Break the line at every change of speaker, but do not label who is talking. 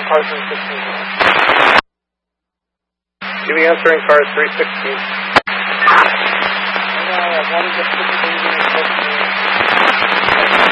car 316.
Give me answering car 316.
I wanted to put the baby in the